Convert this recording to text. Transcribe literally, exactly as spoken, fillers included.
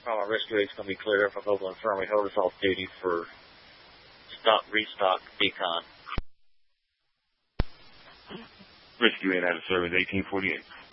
from our rescue eight's going to be cleared up from Oakland Infirmary. Hold us off duty for stock, restock, decon. Rescue eight out of service, eighteen forty-eight.